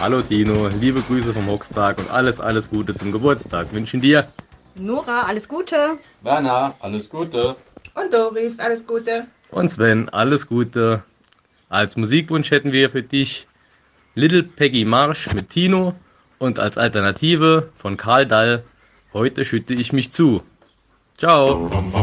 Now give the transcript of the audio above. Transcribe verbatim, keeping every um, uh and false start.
Hallo Tino, liebe Grüße vom Hochspark und alles, alles Gute zum Geburtstag wünschen dir. Nora, alles Gute. Werner, alles Gute. Und Doris, alles Gute. Und Sven, alles Gute. Als Musikwunsch hätten wir für dich Little Peggy Marsch mit Tino und als Alternative von Karl Dall Heute schütte ich mich zu. Ciao.